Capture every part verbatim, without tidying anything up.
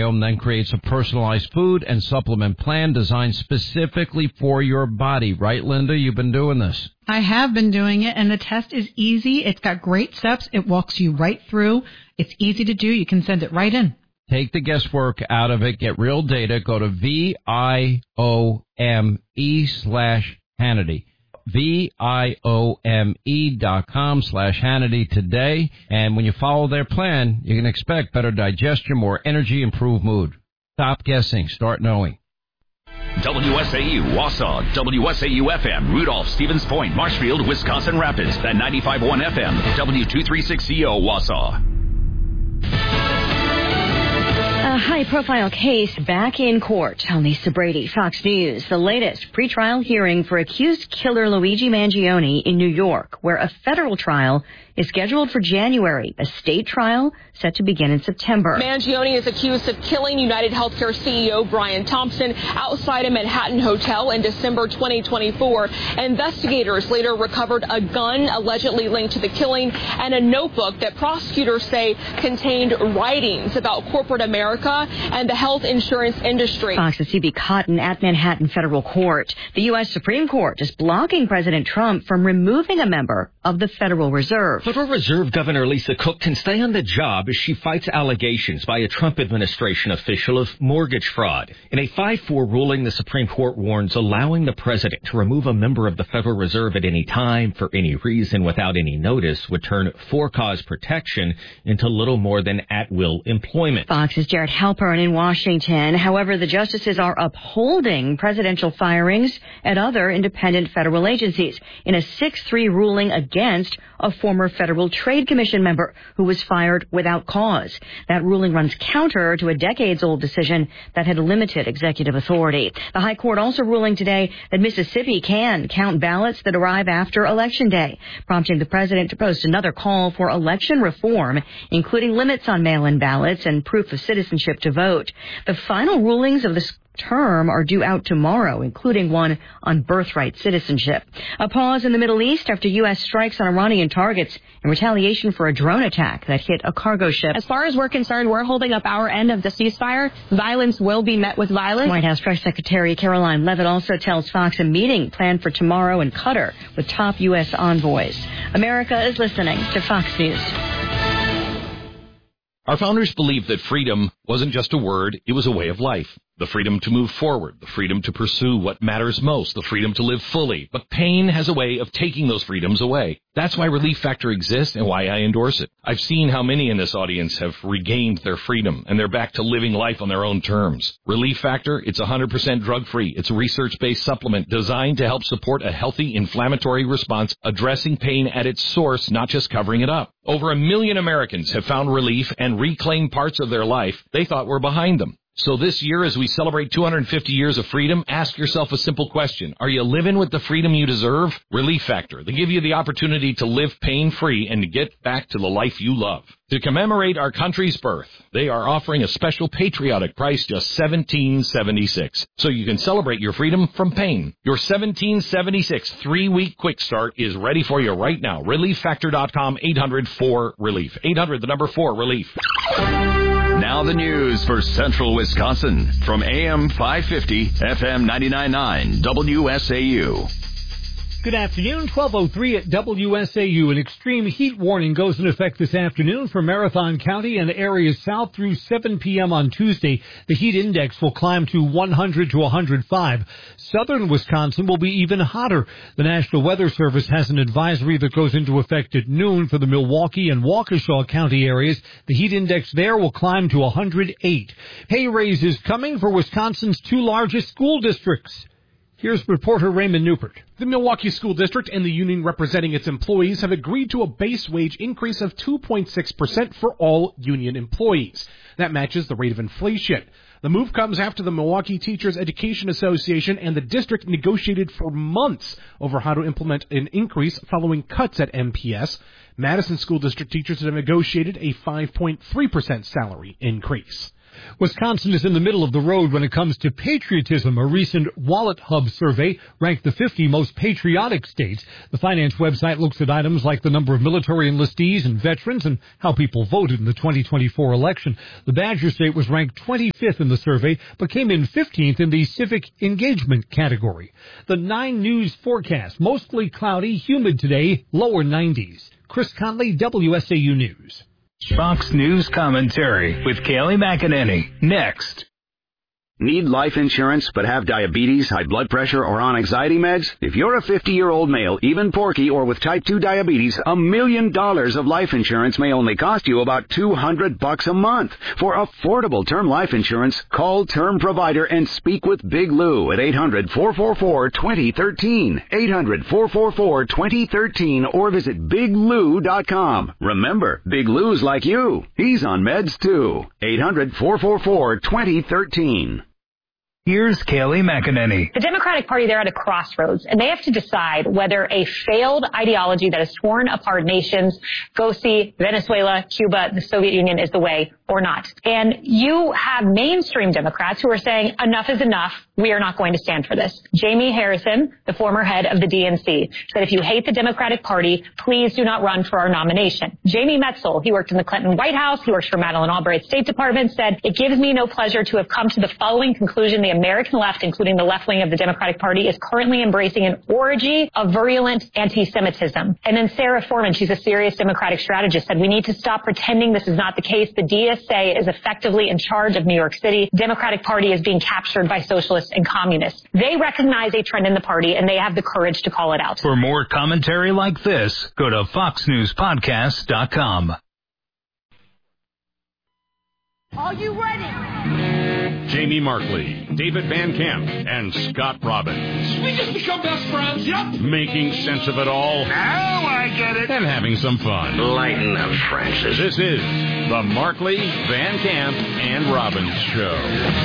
microbiome then creates a personalized food and supplement plan designed specifically for your body. Right, Linda? You've been doing this. I have been doing it, and the test is easy. It's got great steps. It walks you right through. It's easy to do. You can send it right in. Take the guesswork out of it. Get real data. Go to V I O M E slash Hannity. V I O M E dot com slash Hannity today. And when you follow their plan, you can expect better digestion, more energy, improved mood. Stop guessing. Start knowing. W S A U, Wausau, W S A U F M, Rudolph, Stevens Point, Marshfield, Wisconsin Rapids, and ninety-five point one F M, W two thirty-six C O, Wausau. A high-profile case back in court. On Lisa Brady, Fox News. The latest pretrial hearing for accused killer Luigi Mangione in New York, where a federal trial is scheduled for January. A state trial set to begin in September. Mangione is accused of killing United Healthcare C E O Brian Thompson outside a Manhattan hotel in December twenty twenty-four. Investigators later recovered a gun allegedly linked to the killing and a notebook that prosecutors say contained writings about corporate America and the health insurance industry. Fox's C B Cotton at Manhattan Federal Court. The U S Supreme Court is blocking President Trump from removing a member of the Federal Reserve. Federal Reserve Governor Lisa Cook can stay on the job as she fights allegations by a Trump administration official of mortgage fraud. In a five four ruling, the Supreme Court warns allowing the president to remove a member of the Federal Reserve at any time for any reason without any notice would turn for-cause protection into little more than at-will employment. Fox's Jared Halpern in Washington. However, the justices are upholding presidential firings at other independent federal agencies in a six three ruling against a former Federal Trade Commission member who was fired without cause. That ruling runs counter to a decades-old decision that had limited executive authority. The High Court also ruling today that Mississippi can count ballots that arrive after Election Day, prompting the president to post another call for election reform, including limits on mail-in ballots and proof of citizenship to vote. The final rulings of this term are due out tomorrow, including one on birthright citizenship. A pause in the Middle East after U S strikes on Iranian targets in retaliation for a drone attack that hit a cargo ship. As far as we're concerned, we're holding up our end of the ceasefire. Violence will be met with violence. White House Press Secretary Caroline Leavitt also tells Fox a meeting planned for tomorrow in Qatar with top U S envoys. America is listening to Fox News. Our founders believed that freedom wasn't just a word, it was a way of life. The freedom to move forward, the freedom to pursue what matters most, the freedom to live fully. But pain has a way of taking those freedoms away. That's why Relief Factor exists and why I endorse it. I've seen how many in this audience have regained their freedom, and they're back to living life on their own terms. Relief Factor, it's one hundred percent drug-free. It's a research-based supplement designed to help support a healthy inflammatory response, addressing pain at its source, not just covering it up. Over a million Americans have found relief and reclaimed parts of their life they thought were behind them. So this year, as we celebrate two hundred fifty years of freedom, ask yourself a simple question. Are you living with the freedom you deserve? Relief Factor. They give you the opportunity to live pain-free and to get back to the life you love. To commemorate our country's birth, they are offering a special patriotic price, just seventeen seventy-six. So you can celebrate your freedom from pain. Your seventeen seventy-six three-week quick start is ready for you right now. relief factor dot com, eight hundred four relief. eight hundred, the number four, relief. Now the news for Central Wisconsin from A M five fifty, F M ninety-nine point nine, W S A U. Good afternoon, twelve oh three at W S A U. An extreme heat warning goes into effect this afternoon for Marathon County and areas south through seven p.m. on Tuesday. The heat index will climb to one hundred to one hundred five. Southern Wisconsin will be even hotter. The National Weather Service has an advisory that goes into effect at noon for the Milwaukee and Waukesha County areas. The heat index there will climb to one hundred eight. Pay raises coming for Wisconsin's two largest school districts. Here's reporter Raymond Newport. The Milwaukee School District and the union representing its employees have agreed to a base wage increase of two point six percent for all union employees. That matches the rate of inflation. The move comes after the Milwaukee Teachers Education Association and the district negotiated for months over how to implement an increase following cuts at M P S. Madison School District teachers have negotiated a five point three percent salary increase. Wisconsin is in the middle of the road when it comes to patriotism. A recent Wallet Hub survey ranked the fifty most patriotic states. The finance website looks at items like the number of military enlistees and veterans and how people voted in the twenty twenty-four election. The Badger State was ranked twenty-fifth in the survey, but came in fifteenth in the civic engagement category. The nine News forecast, mostly cloudy, humid today, lower nineties. Chris Conley, W S A U News. Fox News commentary with Kayleigh McEnany. Next. Need life insurance but have diabetes, high blood pressure, or on anxiety meds? If you're a fifty-year-old male, even porky, or with type two diabetes, a million dollars of life insurance may only cost you about two hundred bucks a month. For affordable term life insurance, call Term Provider and speak with Big Lou at eight hundred, four four four, two zero one three, eight hundred, four four four, two zero one three, or visit big lou dot com. Remember, Big Lou's like you. He's on meds too. eight hundred, four four four, two zero one three. Here's Kayleigh McEnany. The Democratic Party, they're at a crossroads, and they have to decide whether a failed ideology that has torn apart nations, go see Venezuela, Cuba, the Soviet Union, is the way or not. And you have mainstream Democrats who are saying enough is enough. We are not going to stand for this. Jamie Harrison, the former head of the D N C, said if you hate the Democratic Party, please do not run for our nomination. Jamie Metzel, he worked in the Clinton White House, he works for Madeleine Albright's State Department, said, it gives me no pleasure to have come to the following conclusion. The American left, including the left wing of the Democratic Party, is currently embracing an orgy of virulent anti-Semitism. And then Sarah Foreman, she's a serious Democratic strategist, said we need to stop pretending this is not the case. The D S A is effectively in charge of New York City. The Democratic Party is being captured by socialists and communists. They recognize a trend in the party, and they have the courage to call it out. For more commentary like this, go to fox news podcast dot com. Are you ready? Jamie Markley, David Van Camp, and Scott Robbins. We just become best friends, yep. Making sense of it all. Now I get it. And having some fun. Lighten up, Francis. This is the Markley, Van Camp, and Robbins Show.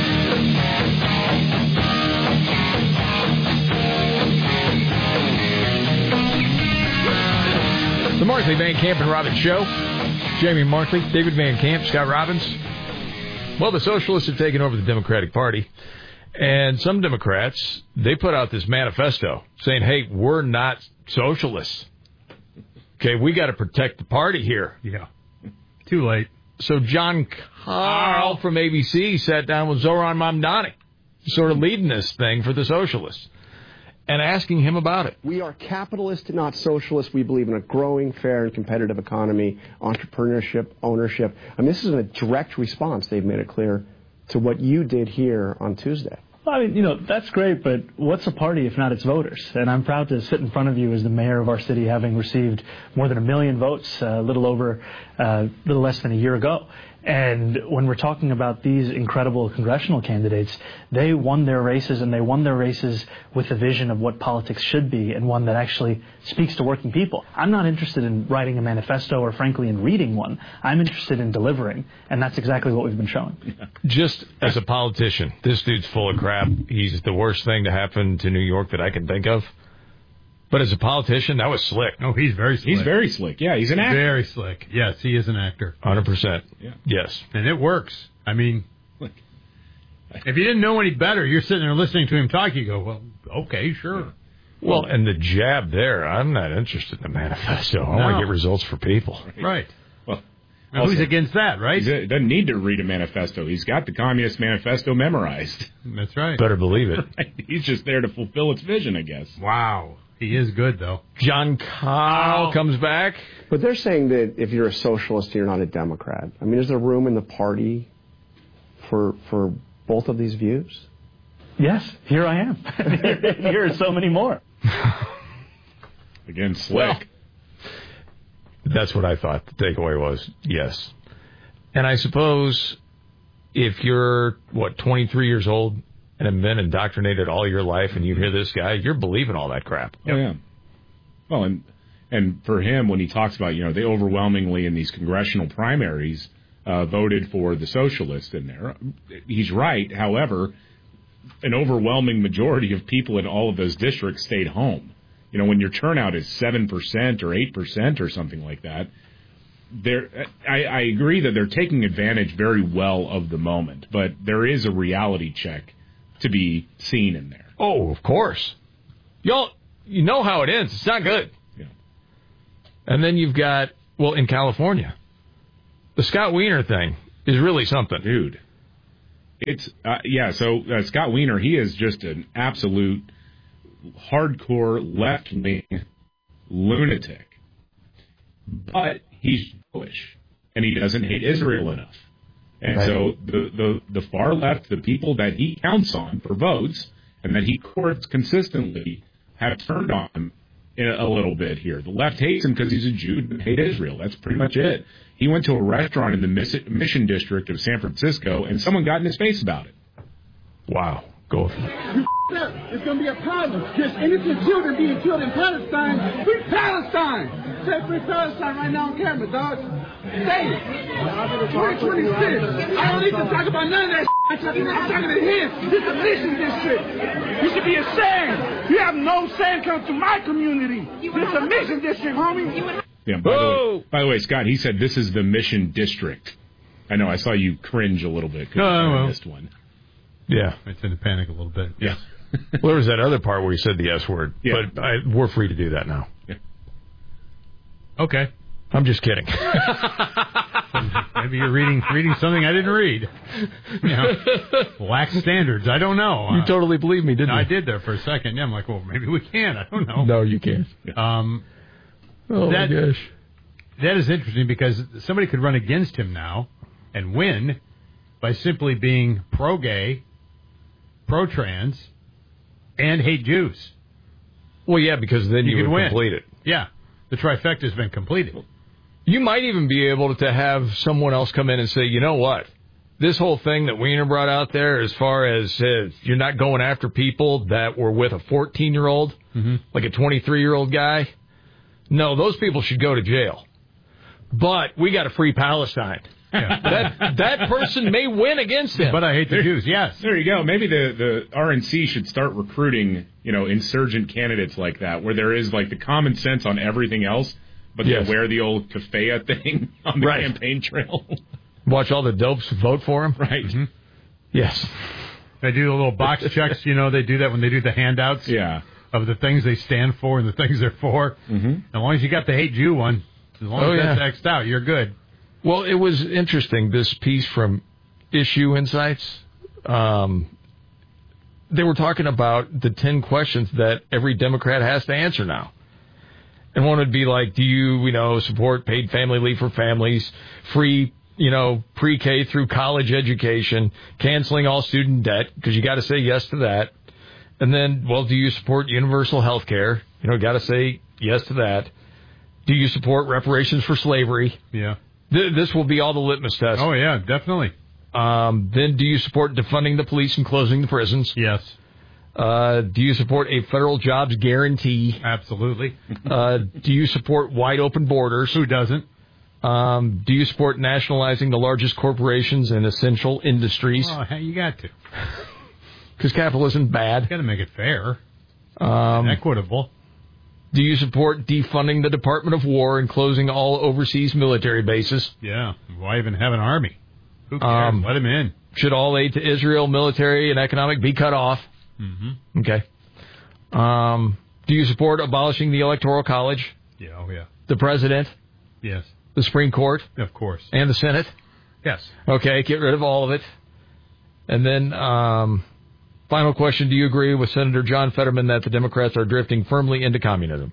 The Markley, Van Camp, and Robbins Show. Jamie Markley, David Van Camp, Scott Robbins. Well, the socialists have taken over the Democratic Party, and some Democrats, they put out this manifesto saying, hey, we're not socialists. Okay, we got to protect the party here. Yeah, too late. So John Carl from A B C sat down with Zoran Mamdani, sort of leading this thing for the socialists, and asking him about it. We are capitalist, not socialist. We believe in a growing, fair, and competitive economy, entrepreneurship, ownership. I mean, this is a direct response, they've made it clear, to what you did here on Tuesday. Well, I mean, you know, that's great, but what's a party if not its voters? And I'm proud to sit in front of you as the mayor of our city, having received more than a million votes, a little over, a uh, little less than a year ago. And when we're talking about these incredible congressional candidates, they won their races, and they won their races with a vision of what politics should be, and one that actually speaks to working people. I'm not interested in writing a manifesto or, frankly, in reading one. I'm interested in delivering, and that's exactly what we've been showing. Just as a politician, this dude's full of crap. He's the worst thing to happen to New York that I can think of. But as a politician, that was slick. Oh, he's very slick. He's very slick. Yeah, he's an actor. Very slick. Yes, he is an actor. one hundred percent. Yeah. Yes. And it works. I mean, if you didn't know any better, you're sitting there listening to him talk, you go, well, okay, sure. Yeah. Well, and the jab there, I'm not interested in the manifesto. I No. want to get results for people. Right. right. Well, now, who's against that, right? He doesn't need to read a manifesto. He's got the Communist Manifesto memorized. That's right. Better believe it. Right. He's just there to fulfill its vision, I guess. Wow. He is good, though. John Carl oh. comes back. But they're saying that if you're a socialist, you're not a Democrat. I mean, is there room in the party for for both of these views? Yes, here I am. Here are so many more. Again, slick. Well, that's what I thought the takeaway was, yes. And I suppose if you're, what, twenty-three years old and have been indoctrinated all your life and you hear this guy, you're believing all that crap. Oh, yeah. Well, and and for him, when he talks about, you know, they overwhelmingly in these congressional primaries uh, voted for the socialists in there, he's right. However, an overwhelming majority of people in all of those districts stayed home. You know, when your turnout is seven percent or eight percent or something like that, they're, I, I agree that they're taking advantage very well of the moment, but there is a reality check to be seen in there. Oh, of course. Y'all, you know how it ends. It's not good. Yeah. And then you've got, well, in California, the Scott Wiener thing is really something. Dude. It's, uh, yeah, so uh, Scott Wiener, he is just an absolute hardcore left-wing lunatic. But he's Jewish, and he doesn't hate Israel enough. And right. so the, the, the far left, the people that he counts on for votes, and that he courts consistently, have turned on him in a, a little bit here. The left hates him because he's a Jew and hate Israel. That's pretty much it. He went to a restaurant in the Mission District of San Francisco, and someone got in his face about it. Wow. Go. It's going to be a problem. There's innocent children being killed in Palestine. Free Palestine! Say free Palestine right now on camera, dog. Say it. twenty twenty-six. I don't need to talk about none of that shit. I'm talking, I'm talking to him. This is a mission district. You should be ashamed. You have no shame come to my community. This is a mission district, homie. Yeah, by, the way, by the way, Scott, he said this is the Mission District. I know, I saw you cringe a little bit because no, I well. missed one. Yeah. I tend to panic a little bit. Yeah. Well, there was that other part where he said the S word, yeah. but I, we're free to do that now. Yeah. Okay. I'm just kidding. Maybe you're reading reading something I didn't read. You know, lax standards. I don't know. You uh, totally believe me, didn't no, you? I did there for a second. Yeah, I'm like, well, maybe we can. I don't know. No, you can't. Um, oh, that, my gosh. That is interesting because somebody could run against him now and win by simply being pro-gay, pro-trans, and hate Jews. Well, yeah, because then you, you would win. complete it. Yeah, the trifecta has been completed. You might even be able to have someone else come in and say, you know what? This whole thing that Wiener brought out there as far as uh, you're not going after people that were with a fourteen-year-old, mm-hmm. like a twenty-three-year-old guy. No, those people should go to jail. But we got to free Palestine. Yeah. that that person may win against him. But I hate the there, Jews, yes. There you go. Maybe the, the R N C should start recruiting, you know, insurgent candidates like that, where there is, like, the common sense on everything else, but yes. they wear the old keffiyeh thing on the right. campaign trail. Watch all the dopes vote for him? Right. Mm-hmm. Yes. They do the little box checks, you know, they do that when they do the handouts yeah. of the things they stand for and the things they're for. Mm-hmm. As long as you got the hate Jew one, as long oh, as that's yeah. X'd out, you're good. Well, it was interesting, this piece from Issue Insights. Um, they were talking about the ten questions that every Democrat has to answer now. And one would be like, do you, you know, support paid family leave for families, free, you know, pre-K through college education, canceling all student debt, because you got to say yes to that. And then, well, do you support universal health care? You know, got to say yes to that. Do you support reparations for slavery? Yeah. Th- this will be all the litmus tests. Oh, yeah, definitely. Um, then do you support defunding the police and closing the prisons? Yes. Uh, do you support a federal jobs guarantee? Absolutely. uh, do you support wide open borders? Who doesn't? Um, do you support nationalizing the largest corporations and essential industries? Oh, you got to. Because capitalism bad. You got to make it fair um, and equitable. Do you support defunding the Department of War and closing all overseas military bases? Yeah. Why even have an army? Who cares? Um, Let them in. Should all aid to Israel, military and economic, be cut off? Mm-hmm. Okay. Um, do you support abolishing the Electoral College? Yeah, oh, yeah. The President? Yes. The Supreme Court? Of course. And the Senate? Yes. Okay, get rid of all of it. And then, um, final question, do you agree with Senator John Fetterman that the Democrats are drifting firmly into communism?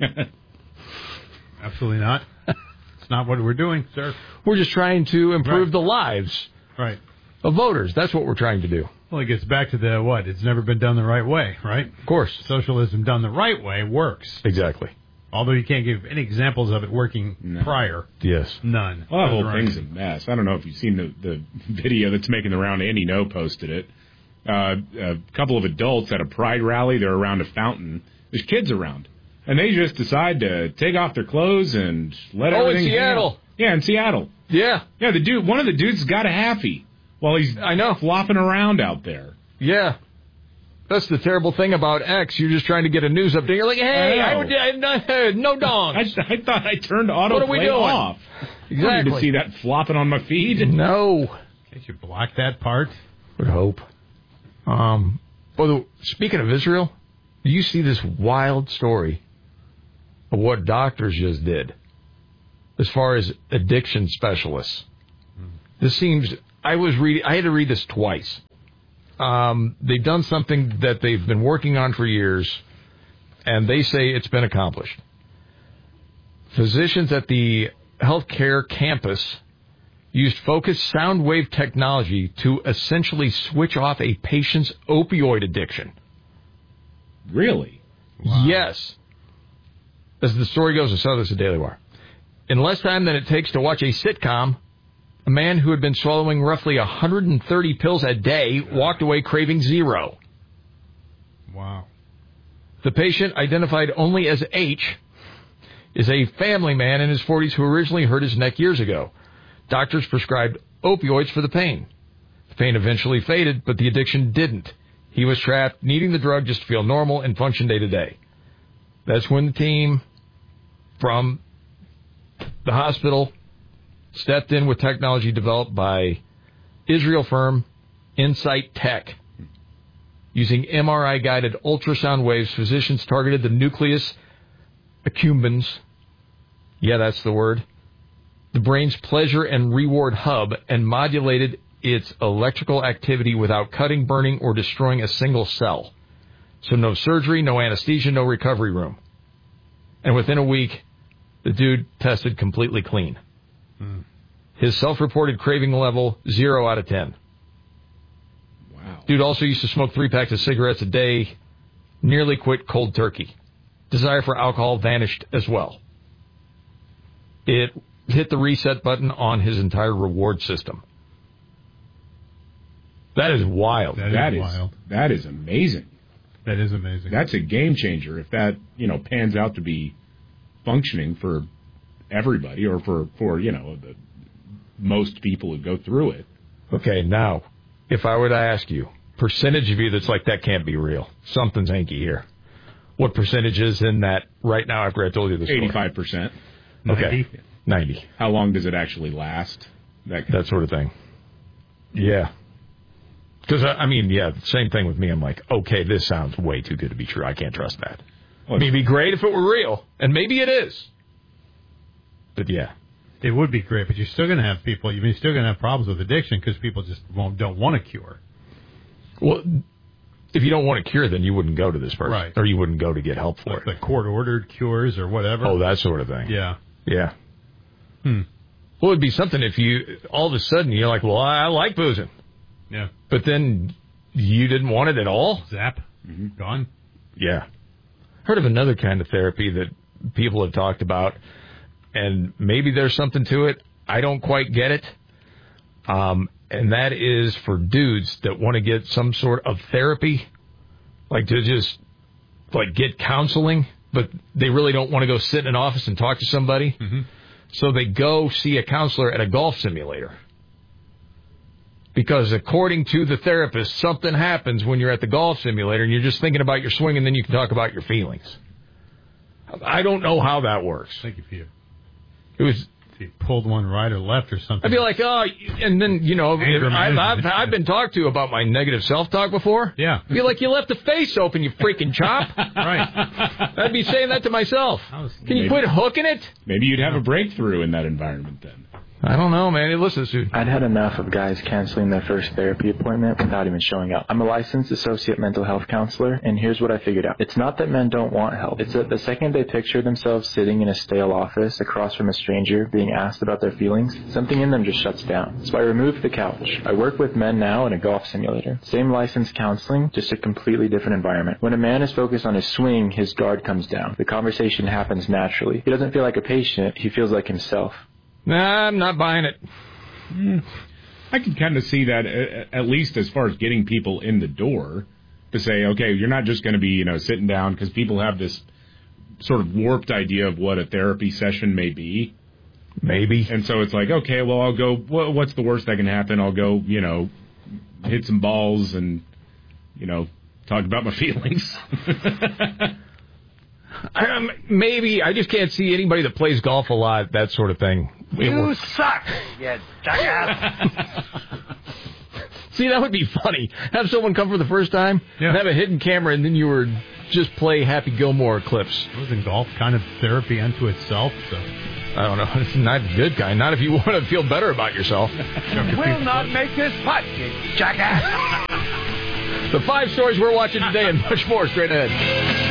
Absolutely not. It's not what we're doing, sir. We're just trying to improve right. the lives right. of voters. That's what we're trying to do. Well, it gets back to the what? It's never been done the right way, right? Of course. Socialism done the right way works. Exactly. Although you can't give any examples of it working no. prior. Yes. None. Well, the whole right. thing's a mess. I don't know if you've seen the, the video that's making the round. Andy No posted it. Uh, a couple of adults at a pride rally. They're around a fountain. There's kids around. And they just decide to take off their clothes and let oh, everything... Oh, in Seattle. Yeah, in Seattle. Yeah. Yeah, the dude, one of the dudes got a halfie while he's I know. flopping around out there. Yeah. That's the terrible thing about X. You're just trying to get a news update. You're like, hey, I, I, I, no dong. I, I thought I turned autoplay what are we doing? off. I don't need to see that flopping on my feed. No. Can't you block that part? Would hope. Um, well, the, speaking of Israel, do you see this wild story of what doctors just did as far as addiction specialists? Hmm. This seems... I was reading... I had to read this twice. Um, they've done something that they've been working on for years, and they say it's been accomplished. Physicians at the healthcare campus used focused sound wave technology to essentially switch off a patient's opioid addiction. Really? Wow. Yes. As the story goes, I saw this at Daily Wire. In less time than it takes to watch a sitcom, a man who had been swallowing roughly one hundred thirty pills a day walked away craving zero. Wow. The patient, identified only as H, is a family man in his forties who originally hurt his neck years ago. Doctors prescribed opioids for the pain. The pain eventually faded, but the addiction didn't. He was trapped, needing the drug just to feel normal and function day to day. That's when the team from the hospital stepped in with technology developed by Israel firm Insight Tech. Using M R I-guided ultrasound waves, physicians targeted the nucleus accumbens. Yeah, that's the word. The brain's pleasure and reward hub, and modulated its electrical activity without cutting, burning, or destroying a single cell. So no surgery, no anesthesia, no recovery room. And within a week, the dude tested completely clean. Hmm. His self-reported craving level, zero out of ten. Wow. Dude also used to smoke three packs of cigarettes a day, nearly quit cold turkey. Desire for alcohol vanished as well. It hit the reset button on his entire reward system. That is wild. That, that is, is wild. That is amazing. That is amazing. That's a game changer if that, you know, pans out to be functioning for everybody, or for, for you know, the most people who go through it. Okay, now, if I were to ask you, percentage of you that's like, that can't be real, something's hanky here. What percentage is in that right now after I told you the story? eighty-five percent. Okay. ninety. How long does it actually last? That, that sort of thing. Yeah. Because, I mean, yeah, same thing with me. I'm like, okay, this sounds way too good to be true. I can't trust that. Well, I mean, it'd be great if it were real, and maybe it is. But, yeah. It would be great, but you're still going to have people, you're still going to have problems with addiction because people just won't, don't want a cure. Well, if you don't want a cure, then you wouldn't go to this person. Right. Or you wouldn't go to get help for like it. The court-ordered cures or whatever. Oh, that sort of thing. Yeah. Yeah. Hmm. Well, it'd be something if you, all of a sudden, you're like, well, I, I like boozing. Yeah. But then you didn't want it at all? Zap. Mm-hmm. Gone. Yeah. Heard of another kind of therapy that people have talked about, and maybe there's something to it. I don't quite get it. Um, and that is for dudes that want to get some sort of therapy, like to just like get counseling, but they really don't want to go sit in an office and talk to somebody. Mm-hmm. So they go see a counselor at a golf simulator. Because according to the therapist, something happens when you're at the golf simulator and you're just thinking about your swing, and then you can talk about your feelings. I don't know how that works. Thank you, Peter. It was... If you pulled one right or left or something. I'd be like, oh, and then, you know, I've, I've, I've been talked to about my negative self-talk before. Yeah. I'd be like, you left the face open, you freaking chop. Right. I'd be saying that to myself. Can you maybe, quit hooking it? Maybe you'd have a breakthrough in that environment then. I don't know, man. Listen, dude. I'd had enough of guys canceling their first therapy appointment without even showing up. I'm a licensed associate mental health counselor, and here's what I figured out. It's not that men don't want help. It's that the second they picture themselves sitting in a stale office across from a stranger being asked about their feelings, something in them just shuts down. So I removed the couch. I work with men now in a golf simulator. Same licensed counseling, just a completely different environment. When a man is focused on his swing, his guard comes down. The conversation happens naturally. He doesn't feel like a patient. He feels like himself. Nah, I'm not buying it. Mm. I can kind of see that, at least as far as getting people in the door, to say, okay, you're not just going to be, you know, sitting down, because people have this sort of warped idea of what a therapy session may be. Maybe. And so it's like, okay, well, I'll go, what's the worst that can happen? I'll go, you know, hit some balls and, you know, talk about my feelings. Um, maybe. I just can't see anybody that plays golf a lot, that sort of thing, You suck, you jackass. See, that would be funny. Have someone come for the first time, yeah. and have a hidden camera, and then you were just play Happy Gilmore clips. Wasn't golf kind of therapy unto itself? So I don't know. It's not a good kind. Not if you want to feel better about yourself. Will not make this putt, you jackass. The five stories we're watching today and much more straight ahead.